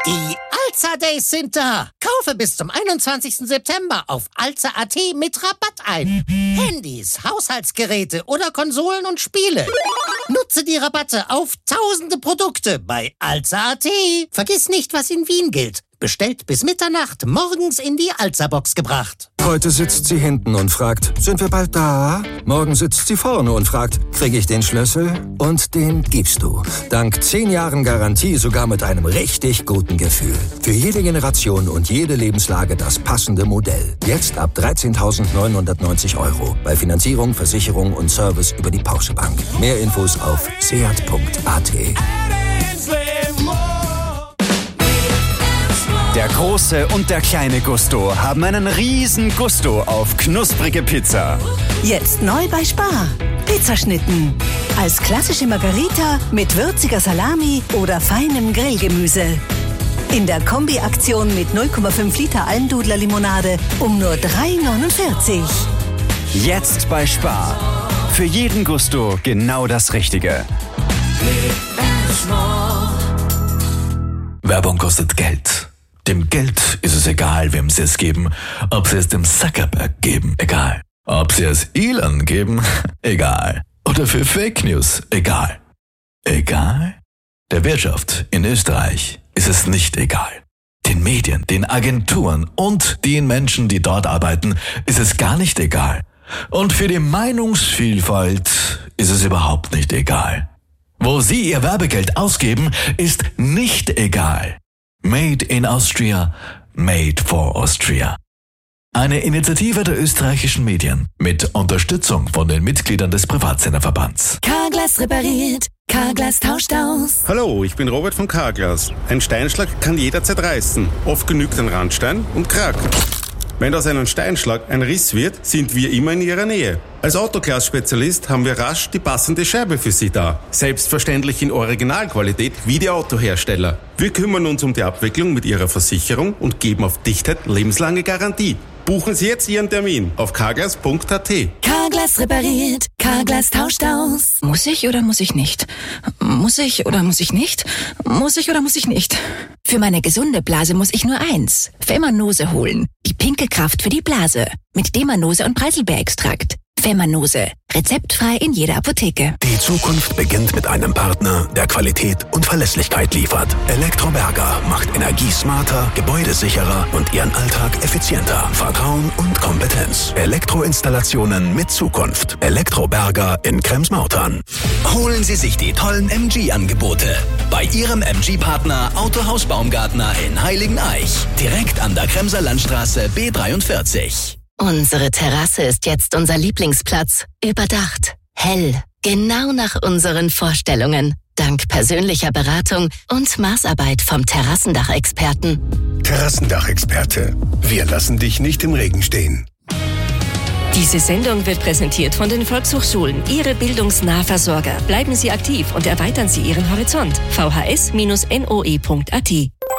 Die Alza Days sind da. Kaufe bis zum 21. September auf alza.at mit Rabatt ein. Handys, Haushaltsgeräte oder Konsolen und Spiele. Nutze die Rabatte auf tausende Produkte bei alza.at. Vergiss nicht, was in Wien gilt. Bestellt bis Mitternacht, morgens in die Alza-Box gebracht. Heute sitzt sie hinten und fragt, sind wir bald da? Morgen sitzt sie vorne und fragt, kriege ich den Schlüssel? Und den gibst du. Dank 10 Jahren Garantie sogar mit einem richtig guten Gefühl. Für jede Generation und jede Lebenslage das passende Modell. Jetzt ab 13.990 €. Bei Finanzierung, Versicherung und Service über die Porsche Bank. Mehr Infos auf seat.at. Der große und der kleine Gusto haben einen riesen Gusto auf knusprige Pizza. Jetzt neu bei Spar. Pizzaschnitten. Als klassische Margarita mit würziger Salami oder feinem Grillgemüse. In der Kombi-Aktion mit 0,5 Liter Almdudler-Limonade um nur 3,49 €. Jetzt bei Spar. Für jeden Gusto genau das Richtige. Werbung kostet Geld. Dem Geld ist es egal, wem sie es geben. Ob sie es dem Zuckerberg geben, egal. Ob sie es Elon geben, egal. Oder für Fake News, egal. Egal? Der Wirtschaft in Österreich ist es nicht egal. Den Medien, den Agenturen und den Menschen, die dort arbeiten, ist es gar nicht egal. Und für die Meinungsvielfalt ist es überhaupt nicht egal. Wo sie ihr Werbegeld ausgeben, ist nicht egal. Made in Austria, made for Austria. Eine Initiative der österreichischen Medien mit Unterstützung von den Mitgliedern des Privatsenderverbands. Carglass repariert, Carglass tauscht aus. Hallo, ich bin Robert von Carglass. Ein Steinschlag kann jederzeit reißen. Oft genügt ein Randstein und Krack. Wenn aus einem Steinschlag ein Riss wird, sind wir immer in Ihrer Nähe. Als Autoglas-Spezialist haben wir rasch die passende Scheibe für Sie da. Selbstverständlich in Originalqualität wie die Autohersteller. Wir kümmern uns um die Abwicklung mit Ihrer Versicherung und geben auf Dichtheit lebenslange Garantie. Buchen Sie jetzt Ihren Termin auf carglass.at. Carglass repariert, Carglass tauscht aus. Muss ich oder muss ich nicht? Muss ich oder muss ich nicht? Muss ich oder muss ich nicht? Für meine gesunde Blase muss ich nur eins. Femanose holen. Die pinke Kraft für die Blase. Mit Demanose und Preiselbeerextrakt. Femanose. Rezeptfrei in jeder Apotheke. Die Zukunft beginnt mit einem Partner, der Qualität und Verlässlichkeit liefert. Elektroberger macht Energie smarter, gebäudesicherer und Ihren Alltag effizienter. Vertrauen und Kompetenz. Elektroinstallationen mit Zukunft. Elektroberger in Krems-Mautern. Holen Sie sich die tollen MG-Angebote bei Ihrem MG-Partner Autohaus Baumgartner in Heiligeneich. Direkt an der Kremser Landstraße B43. Unsere Terrasse ist jetzt unser Lieblingsplatz. Überdacht, hell, genau nach unseren Vorstellungen. Dank persönlicher Beratung und Maßarbeit vom Terrassendachexperten. Terrassendachexperte. Wir lassen dich nicht im Regen stehen. Diese Sendung wird präsentiert von den Volkshochschulen, Ihre Bildungsnahversorger. Bleiben Sie aktiv und erweitern Sie Ihren Horizont. vhs-noe.at.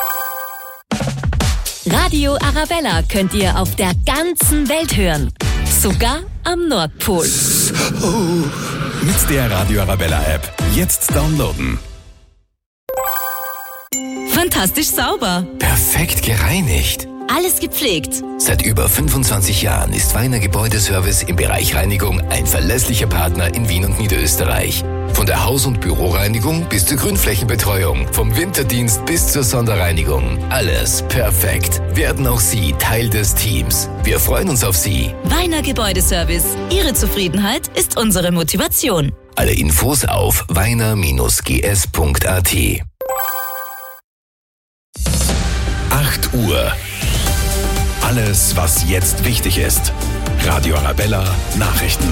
Radio Arabella könnt ihr auf der ganzen Welt hören. Sogar am Nordpol. Mit der Radio Arabella App. Jetzt downloaden. Fantastisch sauber. Perfekt gereinigt. Alles gepflegt. Seit über 25 Jahren ist Weiner Gebäudeservice im Bereich Reinigung ein verlässlicher Partner in Wien und Niederösterreich. Von der Haus- und Büroreinigung bis zur Grünflächenbetreuung, vom Winterdienst bis zur Sonderreinigung. Alles perfekt. Werden auch Sie Teil des Teams. Wir freuen uns auf Sie. Weiner Gebäudeservice. Ihre Zufriedenheit ist unsere Motivation. Alle Infos auf weiner-gs.at. 8 Uhr. Alles, was jetzt wichtig ist. Radio Arabella Nachrichten.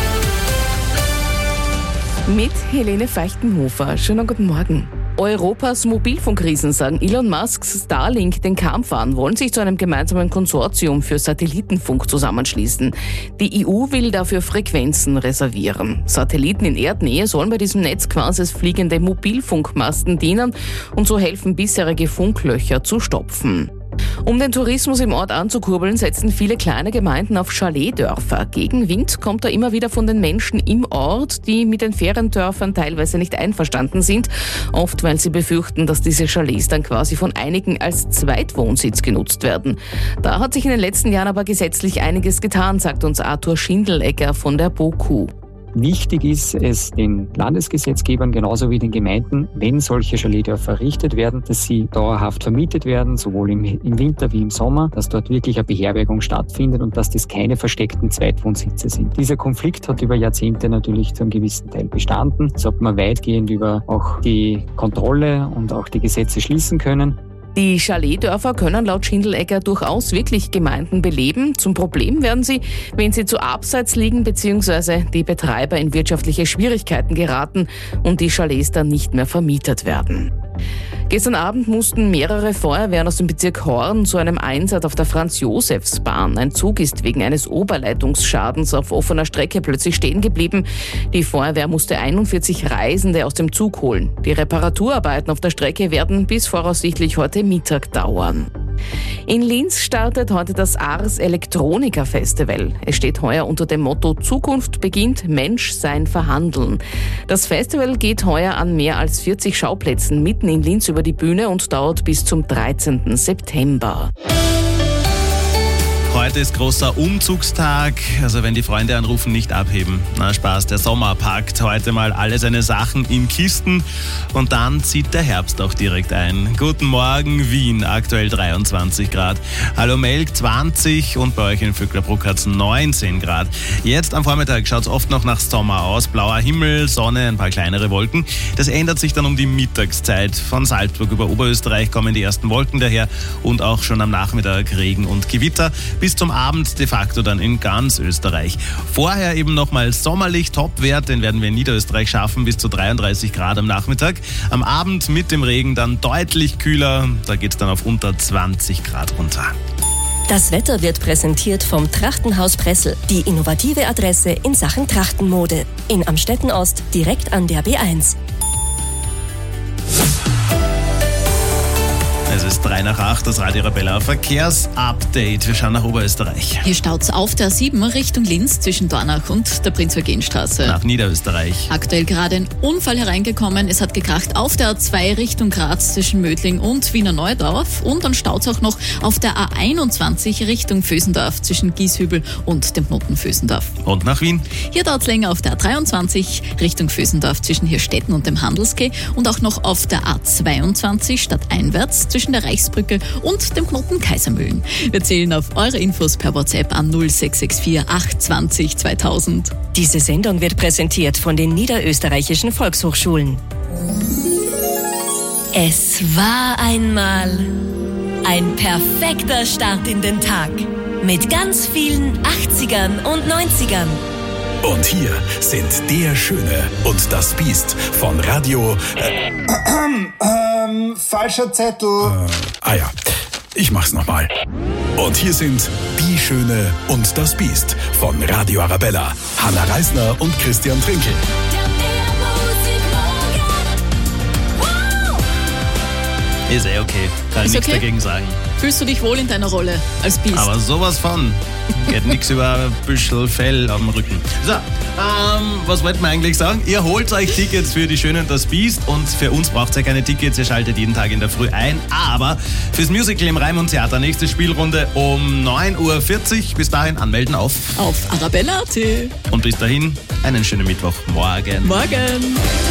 Mit Helene Feichtenhofer. Schönen guten Morgen. Europas Mobilfunkriesen sagen Elon Musks Starlink den Kampf an, wollen sich zu einem gemeinsamen Konsortium für Satellitenfunk zusammenschließen. Die EU will dafür Frequenzen reservieren. Satelliten in Erdnähe sollen bei diesem Netz quasi als fliegende Mobilfunkmasten dienen und so helfen, bisherige Funklöcher zu stopfen. Um den Tourismus im Ort anzukurbeln, setzen viele kleine Gemeinden auf Chaletdörfer. Gegenwind kommt da immer wieder von den Menschen im Ort, die mit den Feriendörfern teilweise nicht einverstanden sind. Oft, weil sie befürchten, dass diese Chalets dann quasi von einigen als Zweitwohnsitz genutzt werden. Da hat sich in den letzten Jahren aber gesetzlich einiges getan, sagt uns Arthur Schindelegger von der BOKU. Wichtig ist es den Landesgesetzgebern genauso wie den Gemeinden, wenn solche Chaletdörfer errichtet werden, dass sie dauerhaft vermietet werden, sowohl im Winter wie im Sommer, dass dort wirklich eine Beherbergung stattfindet und dass das keine versteckten Zweitwohnsitze sind. Dieser Konflikt hat über Jahrzehnte natürlich zu einem gewissen Teil bestanden. Das hat man weitgehend über auch die Kontrolle und auch die Gesetze schließen können. Die Chaletdörfer können laut Schindelegger durchaus wirklich Gemeinden beleben. Zum Problem werden sie, wenn sie zu abseits liegen bzw. die Betreiber in wirtschaftliche Schwierigkeiten geraten und die Chalets dann nicht mehr vermietet werden. Gestern Abend mussten mehrere Feuerwehren aus dem Bezirk Horn zu einem Einsatz auf der Franz-Josefs-Bahn. Ein Zug ist wegen eines Oberleitungsschadens auf offener Strecke plötzlich stehen geblieben. Die Feuerwehr musste 41 Reisende aus dem Zug holen. Die Reparaturarbeiten auf der Strecke werden bis voraussichtlich heute Mittag dauern. In Linz startet heute das Ars Electronica Festival. Es steht heuer unter dem Motto Zukunft beginnt, Mensch sein Verhandeln. Das Festival geht heuer an mehr als 40 Schauplätzen mitten in Linz über die Bühne und dauert bis zum 13. September. Heute ist großer Umzugstag, also wenn die Freunde anrufen, nicht abheben. Na Spaß, der Sommer packt heute mal alle seine Sachen in Kisten und dann zieht der Herbst auch direkt ein. Guten Morgen, Wien, aktuell 23 Grad. Hallo Melk, 20 und bei euch in Vöcklerbruck hat es 19 Grad. Jetzt am Vormittag schaut es oft noch nach Sommer aus. Blauer Himmel, Sonne, ein paar kleinere Wolken. Das ändert sich dann um die Mittagszeit. Von Salzburg über Oberösterreich kommen die ersten Wolken daher und auch schon am Nachmittag Regen und Gewitter. Bis zum Abend de facto dann in ganz Österreich. Vorher eben nochmal sommerlich, Topwert, den werden wir in Niederösterreich schaffen, bis zu 33 Grad am Nachmittag. Am Abend mit dem Regen dann deutlich kühler, da geht es dann auf unter 20 Grad runter. Das Wetter wird präsentiert vom Trachtenhaus Pressel, die innovative Adresse in Sachen Trachtenmode. In Amstetten Ost, direkt an der B1. Es ist 7:03, das Radio Arabella Verkehrsupdate. Wir schauen nach Oberösterreich. Hier staut's auf der 7 Richtung Linz zwischen Dornach und der Prinz-Eugen-Straße. Nach Niederösterreich. Aktuell gerade ein Unfall hereingekommen. Es hat gekracht auf der A2 Richtung Graz zwischen Mödling und Wiener Neudorf. Und dann staut's auch noch auf der A21 Richtung Vösendorf zwischen Gieshübel und dem Knoten Vösendorf. Und nach Wien. Hier dauert's länger auf der A23 Richtung Vösendorf zwischen Hirstetten und dem Handelskeh. Und auch noch auf der A22 stadteinwärts zwischen der Reichsbrücke und dem Knoten Kaisermühlen. Wir zählen auf eure Infos per WhatsApp an 0664 820 2000. Diese Sendung wird präsentiert von den Niederösterreichischen Volkshochschulen. Es war einmal ein perfekter Start in den Tag mit ganz vielen 80ern und 90ern. Und hier sind Der Schöne und das Biest von Radio... falscher Zettel. Ja, ich mach's nochmal. Und hier sind Die Schöne und das Biest von Radio Arabella. Hanna Reisner und Christian Trinkel. Ist okay, kann ich nichts dagegen sagen. Fühlst du dich wohl in deiner Rolle als Biest? Aber sowas von. Geht nichts über ein Büschel Fell am Rücken. So, was wollten wir eigentlich sagen? Ihr holt euch Tickets für Die Schöne und das Biest und für uns braucht ihr keine Tickets, ihr schaltet jeden Tag in der Früh ein. Aber fürs Musical im Raimund Theater, nächste Spielrunde um 9:40 Uhr. Bis dahin anmelden auf Arabella.at. Und bis dahin einen schönen Mittwoch. Morgen.